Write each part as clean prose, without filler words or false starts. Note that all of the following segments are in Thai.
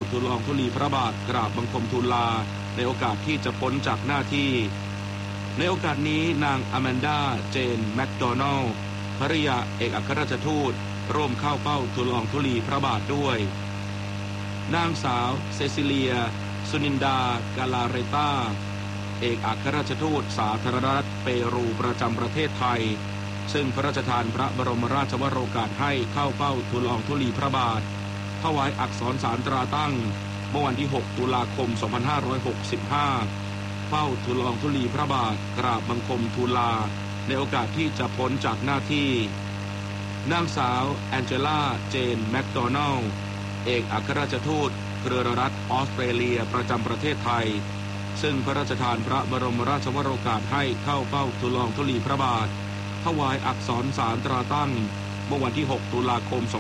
ทูลละอองธุลีพระบาทกราบบังคมทูลลาในโอกาสที่จะพ้นจากหน้าที่ในโอกาสนี้นางอแมนดาเจนแมคโดนัลด์ภริยาเอกอัครราชทูตร่วมเข้าเฝ้าทูลละอองธุลีพระบาทด้วยนางสาวเซซิเลียสุนินดากาลาเรตาเอกอัครราชทูตสาธารณรัฐเปรูประจำประเทศไทยซึ่งพระราชทานพระบรมราชวโรกาสให้เข้าเฝ้าทูลละอองธุลีพระบาทถวายอักษรสารตราตั้งเมื่อวันที่ 6 ตุลาคม 2565 เฝ้าทูลละอองธุลีพระบาทกราบบังคมทูลลาในโอกาสที่จะพ้นจากหน้าที่นางสาวแองเจล่าเจนแมคโดนัลด์เอกอัครราชทูตเครือรัฐออสเตรเลียประจำประเทศไทยซึ่งพระราชทานพระบรมราชวโรกาสให้เข้าเฝ้าทูลละอองธุลีพระบาทถวายอักษรสารตราตั้งเมื่อวันที่ 6 ตุลาคม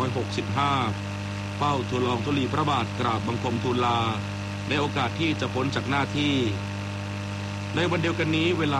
2565 เฝ้าทูลละอองธุลีพระบาทกราบบังคมทูลลาในโอกาสที่จะพ้นจากหน้าที่ในวันเดียวกันนี้เวลา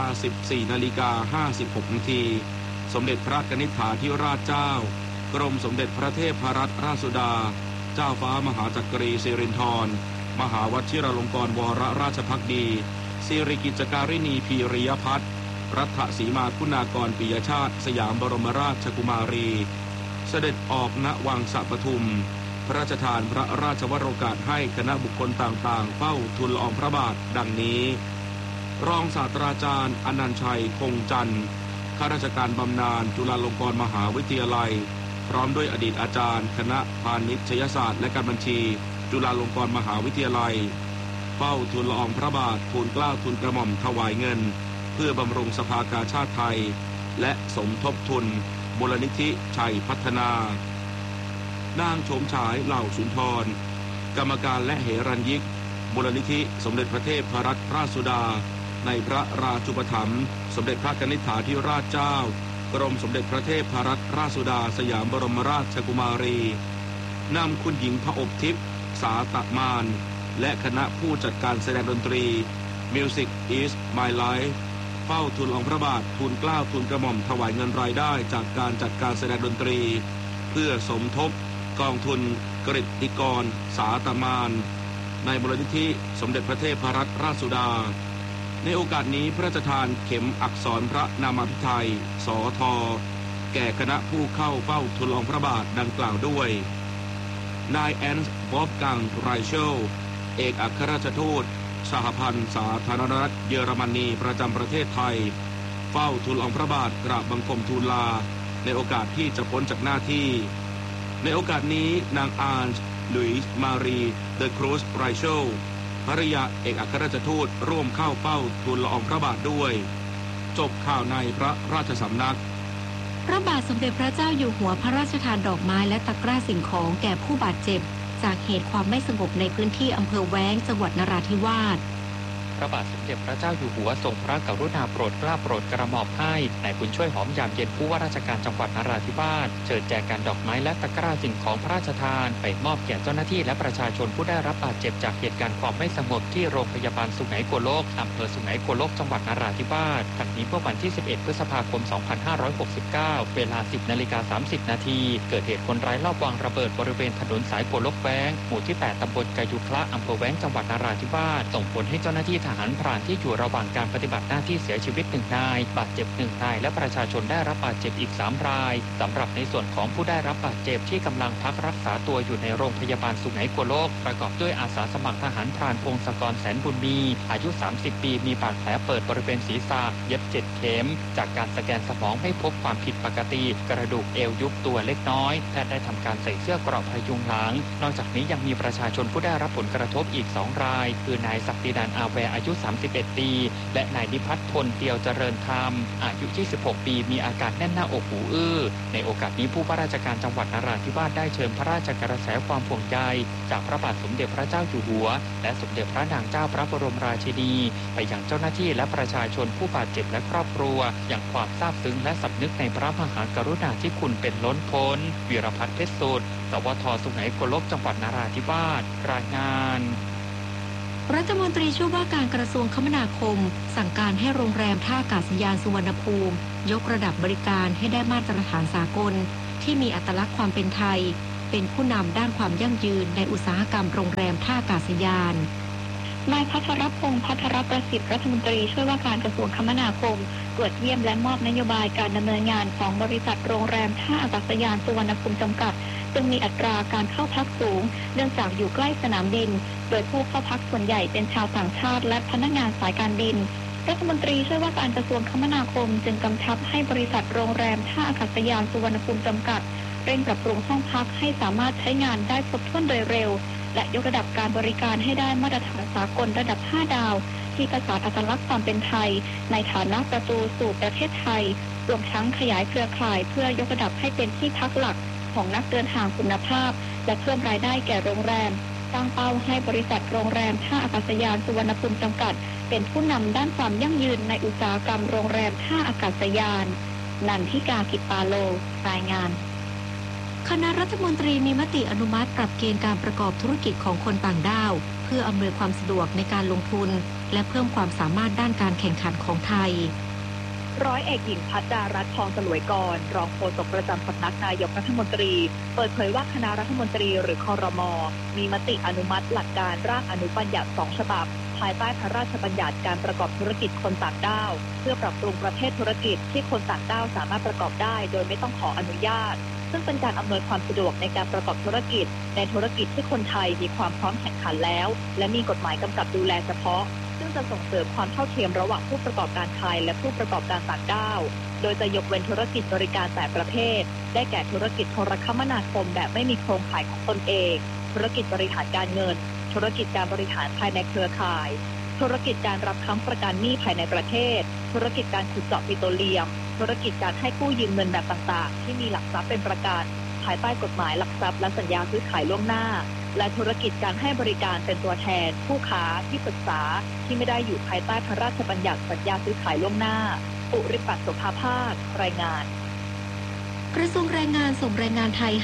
14:56 นาทีสมเด็จพระกนิษฐาธิราชเจ้ากรมสมเด็จพระเทพรัตนราชสุดาเจ้าฟ้ามหาจักรีสิรินธรมหาวชิราลงกรณ์วรราชภักดีสิริกิจการินีพีริยพัฒน์รัฐสีมาคุณากรปิยชาติสยามบรมราชกุมารีเสด็จออกณวังสะปทุมพระราชทานพระราชวโรกาสให้คณะบุคคลต่างๆเฝ้าทูลละอองพระบาทดังนี้รองศาสตราจารย์อนันต์ชัยคงจันทร์ข้าราชการบำนาญจุฬาลงกรณ์มหาวิทยาลัยพร้อมด้วยอดีตอาจารย์คณะพาณิชยศาสตร์และการบัญชีจุฬาลงกรณ์มหาวิทยาลัยเฝ้าทูลละอองพระบาททูลเกล้าทูลกระหม่อมถวายเงินเพื่อบำรุงสภากาชาดไทยและสมทบทุนมูลนิธิชัยพัฒนานางโฉมฉายเหล่าสุนทรกรรมการและเหรัญยิกมูลนิธิสมเด็จพระเทพรัตนราชสุดาในพระราชูปถัมภ์สมเด็จพระกนิษฐาธิราชเจ้ากรมสมเด็จพระเทพรัตนราชสุดาสยามบรมราชกุมารีนำคุณหญิงพระอบทิพย์สาตมานและคณะผู้จัดการแสดงดนตรี Music is My Life เฝ้าทูลละอองพระบาททูลเกล้าทูลกระหม่อมถวายเงินรายได้จากการจัดการแสดงดนตรีเพื่อสมทบกองทุนกฤษฎิกรสาตมานในมูลนิธิสมเด็จพระเทพรัตนราชสุดาในโอกาสนี้พระราชทานเข็มอักษรพระนามาภิไธยสท.แก่คณะผู้เข้าเฝ้าทูลละอองพระบาทดังกล่าวด้วยนายแอนส์วอล์ฟกังไรเชลเอกอัครราชทูตสหพันธ์สาธารณรัฐเยอรมนีประจำประเทศไทยเฝ้าทูลละอองพระบาทกราบบังคมทูลลาในโอกาสที่จะพ้นจากหน้าที่ในโอกาสนี้นางอาน์ลุยส์มารีเดอครูซไรเชลภริยาเอกอัครราชทูตร่วมเข้าเฝ้าทูลละอองพระบาทด้วยจบข่าวในพระราชสำนักพระบาทสมเด็จพระเจ้าอยู่หัวพระราชทานดอกไม้และตะกร้าสิ่งของแก่ผู้บาดเจ็บจากเหตุความไม่สงบในพื้นที่อำเภอแว้งจังหวัดนราธิวาสพระบาทสมเด็จพระเจ้าอยู่หัวทรงพระกรุณาโปรดเกล้าโปรดกระหม่อมให้นายบุญช่วยหอมยามเย็นผู้ว่าราชการจังหวัดนราธิวาสเชิญแจกันดอกไม้และตะกร้าสิ่งของพระราชทานไปมอบแก่เจ้าหน้าที่และประชาชนผู้ได้รับบาดเจ็บจากเหตุการณ์ความไม่สงบที่โรงพยาบาลสุไหงโกลกอำเภอสุไหงโกลกจังหวัดนราธิวาสทั้งนี้เมื่อวันที่11พฤษภาคม2569เวลา 10:30 นาทีเกิดเหตุคนร้ายลอบวางระเบิดบริเวณถนนสายโกลกแว้งหมู่ที่8ตำบลกายุพระอำเภอแว้งจังหวัดนราธิวาสส่งผลให้เจ้าหน้าที่ทหารพรานที่อยู่ระหว่างการปฏิบัติหน้าที่เสียชีวิต1นายบาดเจ็บ1นายและประชาชนได้รับบาดเจ็บอีก3รายสำหรับในส่วนของผู้ได้รับบาดเจ็บที่กำลังพักรักษาตัวอยู่ในโรงพยาบาลสุไหงโกลกประกอบด้วยอาสาสมัครทหารพรานพงศกรแสนบุญมีอายุ30ปีมีบาดแผลเปิดบริเวณศีรษะเย็บ7เข็มจากการสแกนสมองไม่พบความผิดปกติกระดูกเอวยุบตัวเล็กน้อยแพทย์ได้ทำการใส่เสื้อเกราะพยุงหลังนอกจากนี้ยังมีประชาชนผู้ได้รับผลกระทบอีก2รายคือนายศักดินันท์อาแวอายุ31ปีและนายนิพัฒน์พลเตียวเจริญธรรมอายุ26ปีมีอาการแน่นหน้าอกหูอื้อในโอกาสนี้ผู้ว่าราชการจังหวัดนราธิวาสได้เชิญพระราชกระแสความห่วงใยจากพระบาทสมเด็จพระเจ้าอยู่หัวและสมเด็จพระนางเจ้าพระบรมราชินีไปยังเจ้าหน้าที่และประชาชนผู้บาดเจ็บและครอบครัวอย่างความซาบซึ้งและสำนึกในพระมหากรุณาธิคุณเป็นล้นพ้นวีรพัฒน์เพชรสุดสวท.สุไหงโกลกจังหวัดนราธิวาสรายงานรัฐมนตรีช่วยว่าการกระทรวงคมนาคมสั่งการให้โรงแรมท่าอากาศยานสุวรรณภูมิยกระดับบริการให้ได้มาตรฐานสากลที่มีอัตลักษณ์ความเป็นไทยเป็นผู้นำด้านความยั่งยืนในอุตสาหกรรมโรงแรมท่าอากาศยานนายภัทรพงษ์ ภัทรประสิทธิ์รัฐมนตรีช่วยว่าการกระทรวงคมนาคมตรวจเยี่ยมและมอบนโยบายการดำเนินงานของบริษัทโรงแรมท่าอากาศยานสุวรรณภูมิจำกัดซึ่งมีอัตราการเข้าพักสูงเนื่องจากอยู่ใกล้สนามบินโดยผู้เข้าพักส่วนใหญ่เป็นชาวต่างชาติและพนักงานสายการบินรัฐมนตรีช่วยว่าการกระทรวงคมนาคมจึงกำชับให้บริษัทโรงแรมท่าอากาศยานสุวรรณภูมิจำกัดเร่งปรับปรุงห้องพักให้สามารถใช้งานได้ครบถ้วนโดยเร็วและยกระดับการบริการให้ได้มาตรฐานสากลระดับ 5 ดาวที่ประสานอัตลักษณ์ความเป็นไทยในฐานะประตูสู่ประเทศไทยรวมทั้งขยายเครือข่ายเพื่อยกระดับให้เป็นที่พักหลักของนักเดินทางคุณภาพและเพิ่มรายได้แก่โรงแรมตั้งเป้าให้บริษัทโรงแรมท่าอากาศยานสุวรรณภูมิจำกัดเป็นผู้นำด้านความยั่งยืนในอุตสาหกรรมโรงแรมท่าอากาศยานนันทิกา กิจปาโลรายงานคณะรัฐมนตรีมีมติอนุมัติปรับเกณฑ์การประกอบธุรกิจของคนต่างด้าวเพื่ออำนวยความสะดวกในการลงทุนและเพิ่มความสามารถด้านการแข่งขันของไทยร้อยเอกหญิงภัทรารัตน์ ทองสลวยกรรองโฆษกประจำสำนักนายกรัฐมนตรีเปิดเผยว่าคณะรัฐมนตรีหรือครม.มีมติอนุมัติหลักการร่างอนุบัญญัติ2ฉบับภายใต้พระราชบัญญัติการประกอบธุรกิจคนต่างด้าวเพื่อปรับปรุงประเภทธุรกิจที่คนต่างด้าวสามารถประกอบได้โดยไม่ต้องขออนุญาตซึ่งเป็นการอำนวยความสะดวกในการประกอบธุรกิจในธุรกิจที่คนไทยมีความพร้อมแข่งขันแล้วและมีกฎหมายกำกับดูแลเฉพาะซึ่งจะส่งเสริมความเท่าเทียมระหว่างผู้ประกอบการไทยและผู้ประกอบการต่างด้าวโดยจะยกเว้นธุรกิจบริการแต่ประเภทได้แก่ธุรกิจโทรคมนาคมแบบไม่มีโครงข่ายของตนเองธุรกิจบริหารการเงินธุรกิจการบริหารภายในเครือข่ายธุรกิจการรับค้ำประกันหนี้ภายในประเทศธุรกิจการขุดเจาะปิโตรเลียมธุรกิจการให้กู้ยืมเงินแบบต่างๆที่มีหลักทรัพย์เป็นประกันภายใต้กฎหมายหลักทรัพย์และสัญญาซื้อขายล่วงหน้าและธุรกิจการให้บริการเป็นตัวแทนผู้ค้าที่ปรึกษาที่ไม่ได้อยู่ภายใต้พระราชบัญญัติสัญญาซื้อขายล่วงหน้าปุริปัตย์ โสภาภาครายงานกระทรวงแรงงานส่งแรงงานไทย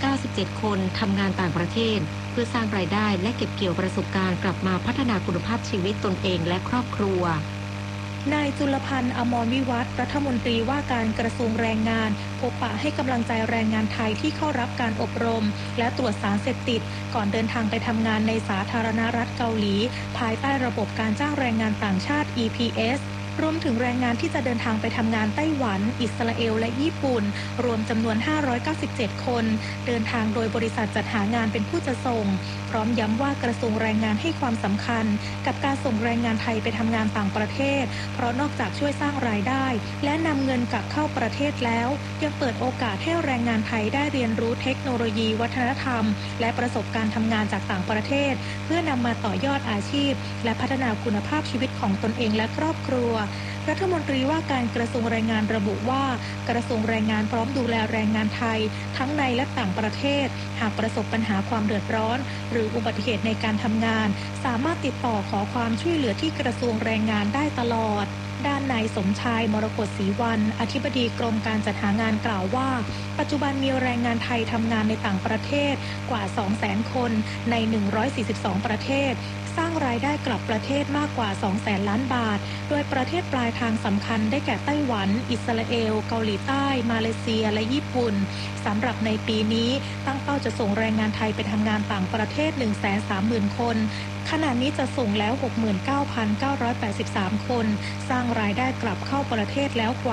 597คนทำงานต่างประเทศเพื่อสร้างรายได้และเก็บเกี่ยวประสบการณ์กลับมาพัฒนาคุณภาพชีวิตตนเองและครอบครัวนายจุลพันธ์ อมรวิวัฒน์รัฐมนตรีว่าการกระทรวงแรงงานพบปะให้กำลังใจแรงงานไทยที่เข้ารับการอบรมและตรวจสารเสพติดก่อนเดินทางไปทำงานในสาธารณรัฐเกาหลีภายใต้ระบบการจ้างแรงงานต่างชาติ EPSรวมถึงแรงงานที่จะเดินทางไปทำงานไต้หวันอิสราเอลและญี่ปุ่นรวมจำนวน597คนเดินทางโดยบริษัทจัดหางานเป็นผู้จะส่งพร้อมย้ำว่ากระทรวงแรงงานให้ความสำคัญกับการส่งแรงงานไทยไปทำงานต่างประเทศเพราะนอกจากช่วยสร้างรายได้และนำเงินกลับเข้าประเทศแล้วยังเปิดโอกาสให้แรงงานไทยได้เรียนรู้เทคโนโลยีวัฒนธรรมและประสบการณ์ทำงานจากต่างประเทศเพื่อนำมาต่อยอดอาชีพและพัฒนาคุณภาพชีวิตของตนเองและครอบครัวรัฐมนตรีว่าการกระทรวงแรงงานระบุว่ากระทรวงแรงงานพร้อมดูแลแรงงานไทยทั้งในและต่างประเทศหากประสบปัญหาความเดือดร้อนหรืออุบัติเหตุในการทำงานสามารถติดต่อขอความช่วยเหลือที่กระทรวงแรงงานได้ตลอดด้านนายสมชายมรกตศรีวรรณอธิบดีกรมการจัดหางานกล่าวว่าปัจจุบันมีแรงงานไทยทำงานในต่างประเทศกว่า 200,000 คนใน142ประเทศสร้างรายได้กลับประเทศมากกว่า 200,000 ล้านบาทโดยประเทศปลายทางสำคัญได้แก่ไต้หวันอิสราเอลเกาหลีใต้มาเลเซียและญี่ปุ่นสำหรับในปีนี้ตั้งเป้าจะส่งแรงงานไทยไปทำงานต่างประเทศ 130,000 คนขณะนี้จะส่งแล้ว 69,983 คนสร้างรายได้กลับเข้าประเทศแล้วกว่า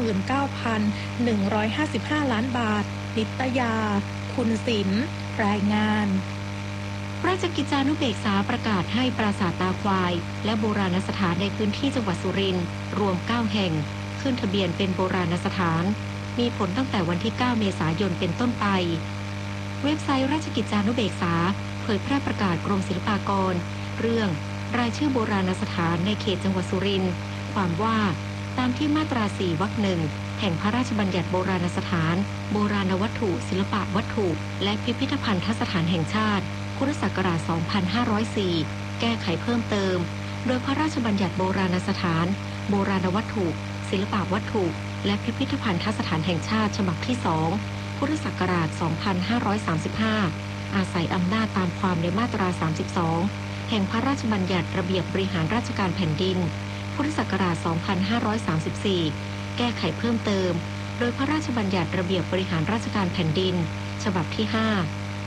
99,155 ล้านบาทนิตยาคุณศิลป์รายงานราชกิจจานุเบกษาประกาศให้ปราสาทตาควายและโบราณสถานในพื้นที่จังหวัดสุรินทร์รวม9แห่งขึ้นทะเบียนเป็นโบราณสถานมีผลตั้งแต่วันที่9เมษายนเป็นต้นไปเว็บไซต์ราชกิจจานุเบกษาเผยแพร่ประกาศกรมศิลปากรเรื่องรายชื่อโบราณสถานในเขตจังหวัดสุรินทร์ความว่าตามที่มาตรา4 วรรค 1แห่งพระราชบัญญัติโบราณสถานโบราณวัตถุศิลปวัตถุและพิพิธภัณฑสถานแห่งชาติพุทธศักราช 2504 แก้ไขเพิ่มเติมโดยพระราชบัญญัติโบราณสถานโบราณวัตถุศิลปวัตถุและพิพิธภัณฑสถานแห่งชาติฉบับที่ 2 พุทธศักราช 2535 อาศัยอำนาจตามความในมาตรา 32 แห่งพระราชบัญญัติระเบียบบริหารราชการแผ่นดินพุทธศักราช 2534 แก้ไขเพิ่มเติมโดยพระราชบัญญัติระเบียบบริหารราชการแผ่นดินฉบับที่ 5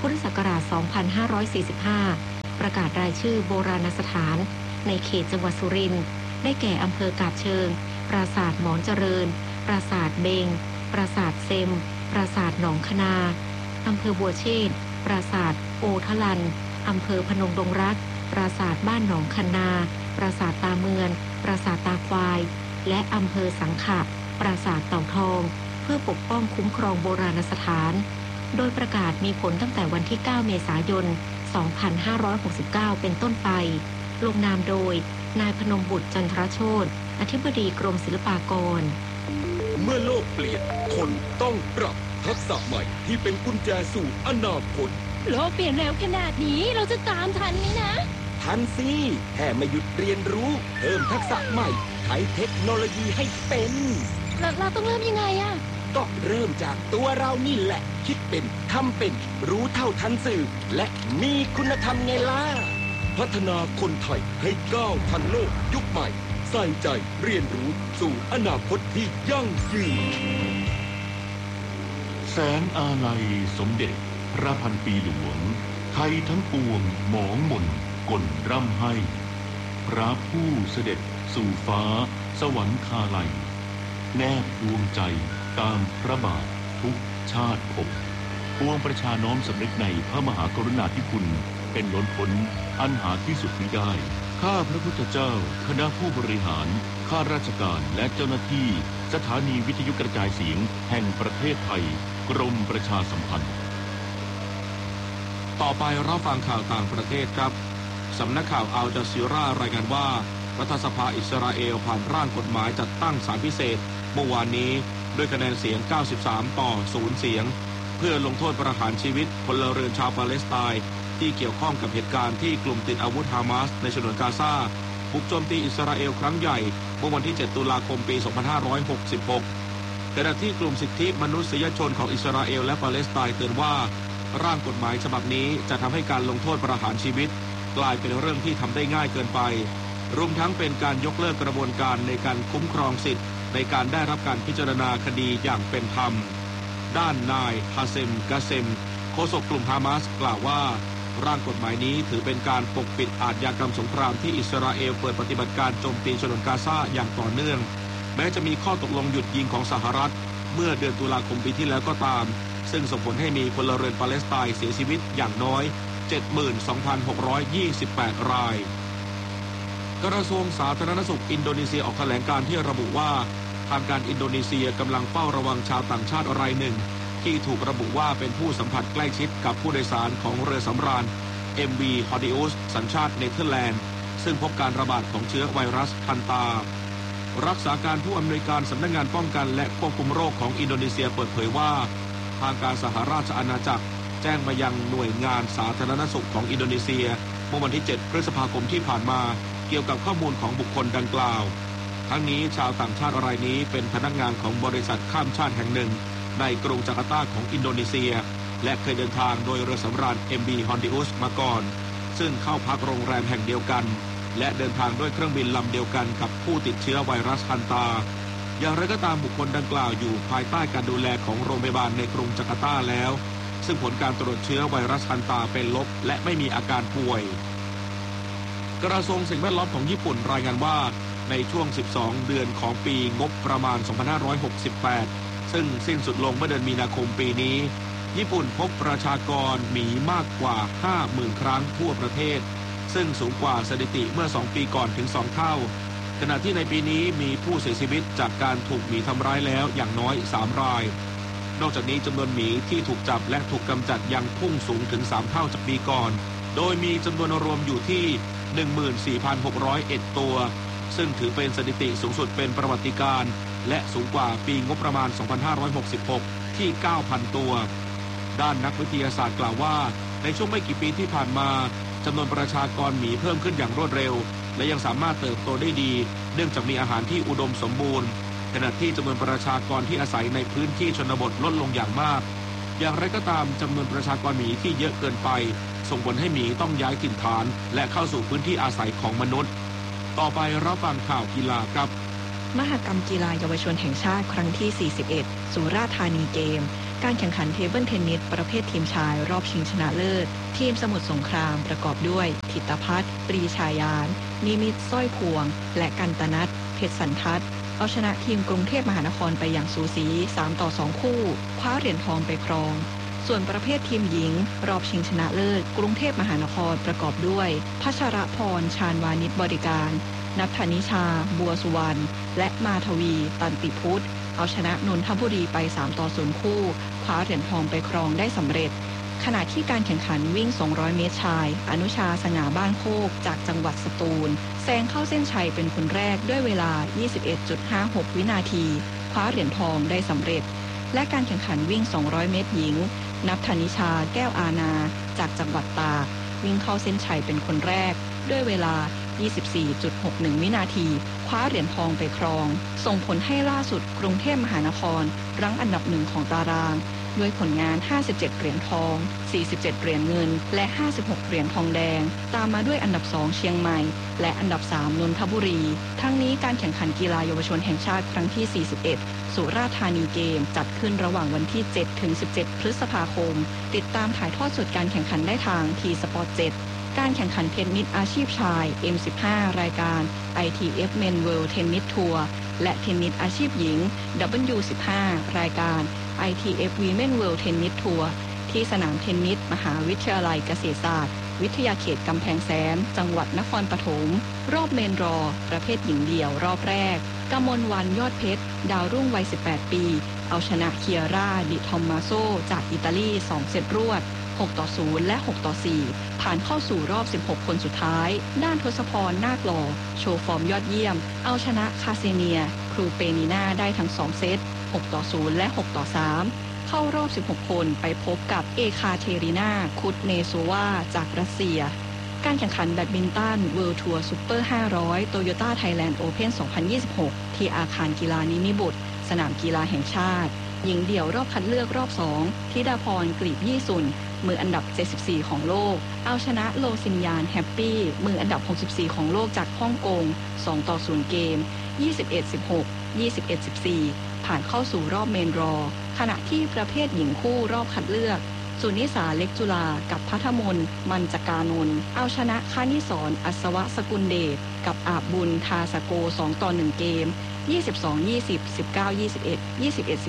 พุทธศักราช 2545 ประกาศรายชื่อโบราณสถานในเขตจังหวัดสุรินทร์ได้แก่อำเภอกาบเชิงปราสาทหมอนเจริญปราสาทเบงปราสาทเซมปราสาทหนองคณาอำเภอบัวเชษฐ์ปราสาทโอทะลันอำเภอพนมดงรักปราสาทบ้านหนองคันนาปราสาทตาเมือนปราสาทตาควายและอำเภอสังขะปราสาทเต่าทองเพื่อปกป้องคุ้มครองโบราณสถานโดยประกาศมีผลตั้งแต่วันที่ 9 เมษายน 2569 เป็นต้นไปลงนามโดยนายพนมบุตรจันทรโชติอธิบดีกรมศิลปากรเมื่อโลกเปลี่ยนคนต้องปรับทักษะใหม่ที่เป็นกุญแจสู่อนาคตโลกเปลี่ยนเร็วขนาดนี้เราจะตามทันไหมนะทันสิแค่ไม่หยุดเรียนรู้เพิ่มทักษะใหม่ใช้เทคโนโลยีให้เป็นเราต้องเริ่มยังไงอะก็เริ่มจากตัวเรานี่แหละคิดเป็นทำเป็นรู้เท่าทันสื่อและมีคุณธรรมไงล่ะพัฒนาคนไทยให้ก้าวทันโลกยุคใหม่ใส่ใจเรียนรู้สู่อนาคตที่ยั่งยืนแสงอาลัยสมเด็จพระพันปีหลวงไทยทั้งปวงหมองมนกลร่ำให้พระผู้เสด็จสู่ฟ้าสวรรคาลัยแนบดวงใจตามพระบาททุกชาติภพปวงประชาน้อมสำนึกในพระมหากรุณาธิคุณเป็นล้นพ้นอันหาที่สุดมิได้ข้าพระพุทธเจ้าคณะผู้บริหารข้าราชการและเจ้าหน้าที่สถานีวิทยุกระจายเสียงแห่งประเทศไทยกรมประชาสัมพันธ์ต่อไปรับฟังข่าวต่างประเทศครับสำนักข่าวอัลจาซีรารายงานว่ารัฐสภาอิสราเอลผ่านร่างกฎหมายจัดตั้งศาลพิเศษเมื่อวานนี้ด้วยคะแนนเสียง93ต่อ0เสียงเพื่อลงโทษประหารชีวิตพลเรือนชาวปาเลสไตน์ที่เกี่ยวข้องกับเหตุการณ์ที่กลุ่มติดอาวุธฮามาสในฉนวนกาซาบุกโจมตีอิสราเอลครั้งใหญ่เมื่อวันที่7ตุลาคมปี2566ขณะที่กลุ่มสิทธิมนุษยชนของอิสราเอลและปาเลสไตน์เตือนว่าร่างกฎหมายฉบับนี้จะทำให้การลงโทษประหารชีวิตกลายเป็นเรื่องที่ทำได้ง่ายเกินไปรวมทั้งเป็นการยกเลิกกระบวนการในการคุ้มครองสิทธิ์ในการได้รับการพิจารณาคดีอย่างเป็นธรรมด้านนายฮาเซมกาเซมโฆษกกลุ่มฮามาสกล่าวว่าร่างกฎหมายนี้ถือเป็นการปกปิดอาชญากรรมสงครามที่อิสราเอลเปิดปฏิบัติการโจมตีฉนวนกาซาอย่างต่อเนื่องแม้จะมีข้อตกลงหยุดยิงของสหรัฐเมื่อเดือนตุลาคมปีที่แล้วก็ตามซึ่งส่งผลให้มีพลเรือนปาเลสไตน์เสียชีวิตอย่างน้อย 72,628 รายกระทรวงสาธารณสุขอินโดนีเซียออกแถลงการที่ระบุว่าทางการอินโดนีเซียกำลังเฝ้าระวังชาวต่างชาติรายหนึ่งที่ถูกระบุว่าเป็นผู้สัมผัสใกล้ชิดกับผู้โดยสารของเรือสำราญ MV Hordeus สัญชาติเนเธอร์แลนด์ซึ่งพบการระบาดของเชื้อไวรัสฮันตารักษาการผู้อำนวยการสำนักงานป้องกันและควบคุมโรคของอินโดนีเซียเปิดเผยว่าทางการสหราชอาณาจักรแจ้งมายังหน่วยงานสาธารณสุขของอินโดนีเซียเมื่อวันที่7พฤษภาคมที่ผ่านมาเกี่ยวกับข้อมูลของบุคคลดังกล่าวทั้งนี้ชาวต่างชาติรายนี้เป็นพนักงานของบริษัทข้ามชาติแห่งหนึ่งในกรุงจาการ์ตาของอินโดนีเซียและเคยเดินทางโดยเรือสำราญ MV Hordeus มาก่อนซึ่งเข้าพักโรงแรมแห่งเดียวกันและเดินทางด้วยเครื่องบินลำเดียวกันกับผู้ติดเชื้อไวรัสฮันตาอย่างไรก็ตามบุคคลดังกล่าวอยู่ภายใต้การดูแลของโรงพยาบาลในกรุงจาการ์ตาแล้วซึ่งผลการตรวจเชื้อไวรัสฮันตาเป็นลบและไม่มีอาการป่วยกระทรวงสิ่งแวดล้อมของญี่ปุ่นรายงานว่าในช่วง12เดือนของปีงบประมาณ2568ซึ่งสิ้นสุดลงเมื่อเดือนมีนาคมปีนี้ญี่ปุ่นพบประชากรหมีมากกว่า 50,000 ครั้งทั่วประเทศซึ่งสูงกว่าสถิติเมื่อ2ปีก่อนถึง2เท่าขณะที่ในปีนี้มีผู้เสียชีวิตจากการถูกหมีทำร้ายแล้วอย่างน้อย3รายนอกจากนี้จำนวนหมีที่ถูกจับและถูกกำจัดยังพุ่งสูงถึง3เท่าจากปีก่อนโดยมีจำนวนรวมอยู่ที่ 14,601 ตัวซึ่งถือเป็นสถิติสูงสุดเป็นประวัติการณ์และสูงกว่าปีงบประมาณ2566ที่ 9,000 ตัวด้านนักวิทยาศาสตร์กล่าวว่าในช่วงไม่กี่ปีที่ผ่านมาจำนวนประชากรหมีเพิ่มขึ้นอย่างรวดเร็วและยังสามารถเติบโตได้ดีเนื่องจากมีอาหารที่อุดมสมบูรณ์ขณะที่จำนวนประชากรที่อาศัยในพื้นที่ชนบทลดลงอย่างมากอย่างไรก็ตามจำนวนประชากรหมีที่เยอะเกินไปส่งผลให้หมีต้องย้ายถิ่นฐานและเข้าสู่พื้นที่อาศัยของมนุษย์ต่อไปรับฟังข่าวกีฬาครับมหกรรมกีฬาเยาวชนแห่งชาติครั้งที่41สุราษฎร์ธานีเกมการแข่งขันเทเบิลเทนนิสประเภททีมชายรอบชิงชนะเลิศทีมสมุทรสงครามประกอบด้วยถิตภัทร ปรีชายานนิมิตรสร้อยพวงและกันตนัทเพชรสันทัศน์เอาชนะทีมกรุงเทพมหานครไปอย่างสูสี3-2คู่คว้าเหรียญทองไปครองส่วนประเภททีมหญิงรอบชิงชนะเลิศกรุงเทพมหานครประกอบด้วยพัชรพรชาญวานิชบริการนัทธนิชาบัวสุวรรณและมาทวีตันติพุทธเอาชนะนนทบุรีไป3-0คู่คว้าเหรียญทองไปครองได้สำเร็จขณะที่การแข่งขันวิ่ง200เมตรชายอนุชาสง่าบ้านโคกจากจังหวัดสตูลแซงเข้าเส้นชัยเป็นคนแรกด้วยเวลา 21.56 วินาทีคว้าเหรียญทองได้สำเร็จและการแข่งขันวิ่ง200เมตรหญิงนัทธนิชาแก้วอาณาจากจังหวัดตากวิ่งเข้าเส้นชัยเป็นคนแรกด้วยเวลา 24.61 วินาทีคว้าเหรียญทองไปครองส่งผลให้ล่าสุดกรุงเทพมหานครรั้งอันดับ1ของตารางด้วยผลงาน57เหรียญทอง47เหรียญเงินและ56เหรียญทองแดงตามมาด้วยอันดับ2เชียงใหม่และอันดับ3นนทบุรีทั้งนี้การแข่งขันกีฬาเยาวชนแห่งชาติครั้งที่41สุราษฎร์ธานีเกมจัดขึ้นระหว่างวันที่7ถึง17พฤษภาคมติดตามถ่ายทอดสดการแข่งขันได้ทาง T-Sport 7การแข่งขันเทนนิสอาชีพชาย M15 รายการ ITF Men World Tennis Tour และเทนนิสอาชีพหญิง W15 รายการ ITF Women World Tennis Tour ที่สนามเทนนิสมหาวิทยาลัยเกษตรศาสตร์วิทยาเขตกำแพงแสนจังหวัดนครปฐมรอบเมนรอประเภทหญิงเดี่ยวรอบแรกกมลวรรณยอดเพชรดาวรุ่งวัย18ปีเอาชนะเคียร่าดิทอมมาโซจากอิตาลี2เซตรวด6-0 และ 6-4 ผ่านเข้าสู่รอบ16คนสุดท้ายด้านทศพรนาคหล่อโชว์ฟอร์มยอดเยี่ยมเอาชนะคาเซเนียครูเปนีนาได้ทั้ง2เซต6-0 และ 6-3 เข้ารอบ16คนไปพบกับเอคาเทรินาคุตเนโซวาจากรัสเซียการแข่งขันแบดมินตัน World Tour Super 500 Toyota Thailand Open 2026 ที่อาคารกีฬานิมิบุตรสนามกีฬาแห่งชาติหญิงเดี่ยวรอบคัดเลือกรอบ2ธิดาพรกลีบยี่สุนมืออันดับ74ของโลกเอาชนะโลซินยานแฮปปี้มืออันดับ64ของโลกจากฮ่องกง2-0เกม 21-16 21-14 ผ่านเข้าสู่รอบเมนรอขณะที่ประเภทหญิงคู่รอบคัดเลือกสุนิสาเล็กจุฬากับพัทมนมันจกานนท์เอาชนะคานิสรอัศวะสกุลเดชกับอาบบุญทาสโก2-1เกม22-20 19-21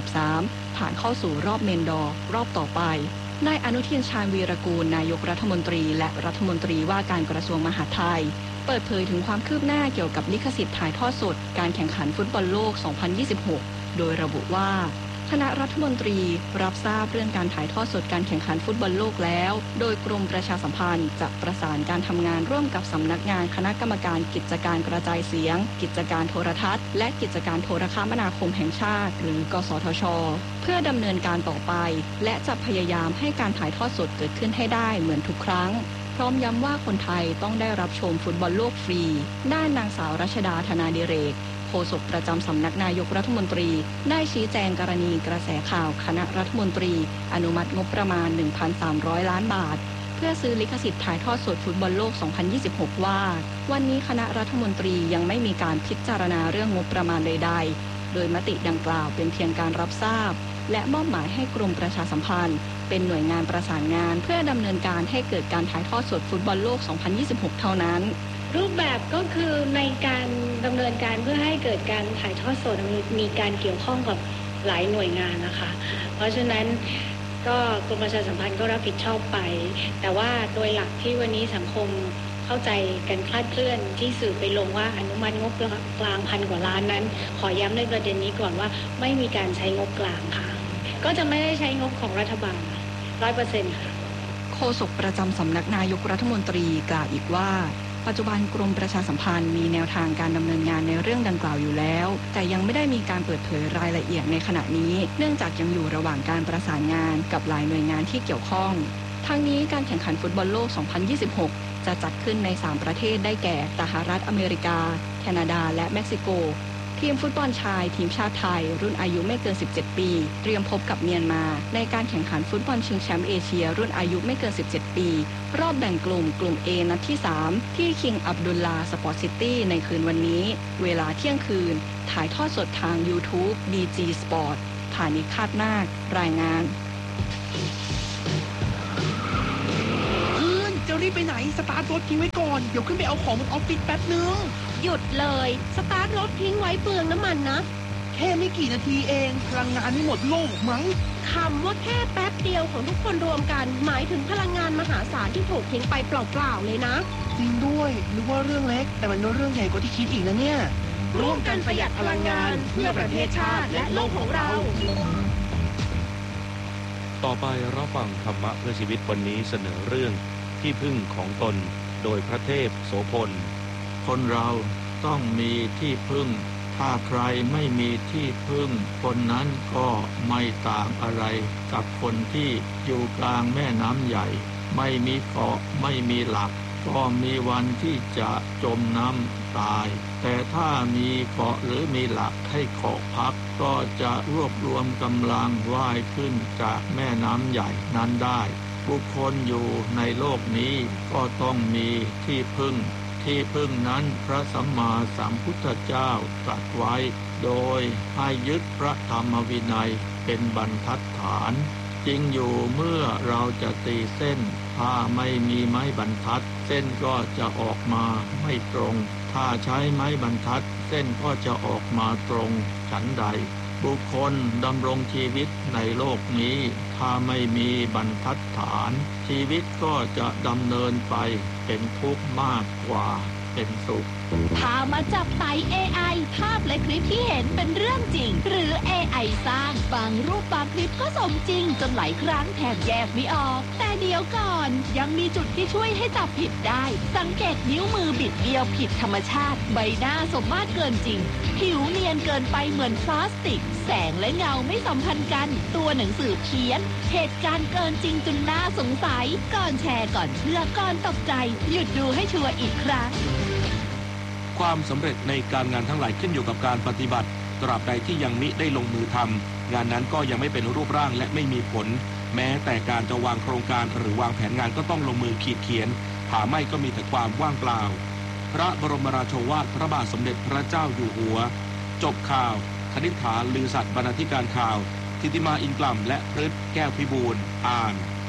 21-13 ผ่านเข้าสู่รอบเมนดอร์รอบต่อไปนายอนุทินชาญวีรกูลนายกรัฐมนตรีและรัฐมนตรีว่าการกระทรวงมหาดไทยเปิดเผยถึงความคืบหน้าเกี่ยวกับลิขสิทธิ์ถ่ายทอดสดการแข่งขันฟุตบอลโลก 2026 โดยระบุว่าคณะรัฐมนตรีรับทราบเรื่องการถ่ายทอดสดการแข่งขันฟุตบอลโลกแล้วโดยกรมประชาสัมพันธ์จะประสานการทำงานร่วมกับสำนักงานคณะกรรมการกิจการกระจายเสียงกิจการโทรทัศน์และกิจการโทรคมนาคมแห่งชาติหรือกสทช.เพื่อดำเนินการต่อไปและจะพยายามให้การถ่ายทอดสดเกิดขึ้นให้ได้เหมือนทุกครั้งพร้อมย้ำว่าคนไทยต้องได้รับชมฟุตบอลโลกฟรีด้านนางสาวรัชดาธนาดิเรกโฆษกประจำสำนักนายกรัฐมนตรีได้ชี้แจงกรณีกระแสข่าวคณะรัฐมนตรีอนุมัติงบประมาณ 1,300 ล้านบาทเพื่อซื้อลิขสิทธิ์ถ่ายทอดสดฟุตบอลโลก 2026 ว่าวันนี้คณะรัฐมนตรียังไม่มีการพิจารณาเรื่องงบประมาณใดๆโดยมติดังกล่าวเป็นเพียงการรับทราบและมอบหมายให้กรมประชาสัมพันธ์เป็นหน่วยงานประสานงานเพื่อดำเนินการให้เกิดการถ่ายทอดสดฟุตบอลโลก 2026 เท่านั้นรูปแบบก็คือในการดำเนินการเพื่อให้เกิดการถ่ายทอดสดมีการเกี่ยวข้องกับหลายหน่วยงานนะคะเพราะฉะนั้นก็กรมประชาสัมพันธ์ก็รับผิดชอบไปแต่ว่าโดยหลักที่วันนี้สังคมเข้าใจกันคลาดเคลื่อนที่สื่อไปลงว่าอนุมัติงบกลาง1,000 กว่าล้านนั้นขอย้ำในประเด็นนี้ก่อนว่าไม่มีการใช้งบกลางค่ะก็จะไม่ได้ใช้งบของรัฐบาล 100% ค่ะโฆษกประจำสำนักนายกรัฐมนตรีกล่าวอีกว่าปัจจุบันกรมประชาสัมพันธ์มีแนวทางการดำเนินงานในเรื่องดังกล่าวอยู่แล้วแต่ยังไม่ได้มีการเปิดเผยรายละเอียดในขณะนี้เนื่องจากยังอยู่ระหว่างการประสานงานกับหลายหน่วยงานที่เกี่ยวข้องทั้งนี้การแข่งขันฟุตบอลโลก 2026 จะจัดขึ้นใน3ประเทศได้แก่สหรัฐอเมริกาแคนาดาและเม็กซิโกทีมฟุตบอลชายทีมชาติไทยรุ่นอายุไม่เกิน17ปีเตรียมพบกับเมียนมาในการแข่งขันฟุตบอลชิงแชมป์เอเชียรุ่นอายุไม่เกิน17ปีรอบแบ่งกลุ่ม A นัดที่3ที่คิงอับดุลลาสปอร์ตซิตี้ในคืนวันนี้เวลาเที่ยงคืนถ่ายทอดสดทาง YouTube DG Sport ฐานิคาดนาครายงานจะรีบไปไหนสตาร์ทรถทิ้งไว้ก่อนเดี๋ยวขึ้นไปเอาของบนออฟฟิศแป๊บนึงหยุดเลยสตาร์ทรถทิ้งไว้เปลืองน้ำมันนะแค่ไม่กี่นาทีเองพลังงานไม่หมดโลกมั้งคำว่าแค่แป๊บเดียวของทุกคนรวมกันหมายถึงพลังงานมหาศาลที่ถูกทิ้งไปเปล่าๆเลยนะจริงด้วยนึกว่าเรื่องเล็กแต่มันเป็นเรื่องใหญ่กว่าที่คิดอีกนะเนี่ยร่วมกันประหยัดพลังงานเพื่อประเทศชาติและโลกของเราต่อไปรับฟังธรรมะเพื่อชีวิตวันนี้เสนอเรื่องที่พึ่งของตนโดยพระเทพโสพลคนเราต้องมีที่พึ่งถ้าใครไม่มีที่พึ่งคนนั้นก็ไม่ต่างอะไรกับคนที่อยู่กลางแม่น้ำใหญ่ไม่มีเกาะไม่มีหลักก็มีวันที่จะจมน้ำตายแต่ถ้ามีเกาะหรือมีหลักให้เกาะพักก็จะรวบรวมกำลังว่ายขึ้นจากแม่น้ำใหญ่นั้นได้บุคคลอยู่ในโลกนี้ก็ต้องมีที่พึ่งที่พึ่งนั้นพระสัมมาสัมพุทธเจ้าตรัสไว้โดยให้ยึดพระธรรมวินัยเป็นบรรทัดฐานจริงอยู่เมื่อเราจะตีเส้นถ้าไม่มีไม้บรรทัดเส้นก็จะออกมาไม่ตรงถ้าใช้ไม้บรรทัดเส้นก็จะออกมาตรงฉันใดบุคคลดำรงชีวิตในโลกนี้ถ้าไม่มีบรรทัดฐานชีวิตก็จะดำเนินไปเป็นทุกข์มากกว่าเป็นสุขถ้ามาจับไต่ AI ภาพและคลิปที่เห็นเป็นเรื่องจริงหรือ AI สร้างบางรูปบางคลิปก็สมจริงจนหลายครั้งแทบแยกไม่ออกแต่เดี๋ยวก่อนยังมีจุดที่ช่วยให้จับผิดได้สังเกตนิ้วมือบิดเบี้ยวผิดธรรมชาติใบหน้าสมมาตรเกินจริงผิวเนียนเกินไปเหมือนพลาสติกแสงและเงาไม่สัมพันธ์กันตัวหนังสือเพี้ยนเหตุการณ์เกินจริงจนน่าสงสัยก่อนแชร์ก่อนเชื่อก่อนตกใจหยุดดูให้ชัวร์อีกครั้งความสำเร็จในการงานทั้งหลายขึ้นอยู่กับการปฏิบัติตราบใดที่ยังมิได้ลงมือทำงานนั้นก็ยังไม่เป็นรูปร่างและไม่มีผลแม้แต่การจะวางโครงการหรือวางแผนงานก็ต้องลงมือขีดเขียนหาไม่ก็มีแต่ความว่างเปล่าพระบรมราโชวาทพระบาทสมเด็จพระเจ้าอยู่หัวจบข่าวคณิษฐาลือสัตย์บรรณาธิการข่าวทิติมาอินกล่ำและพฤทธิ์แก้วพิบูลอ่าน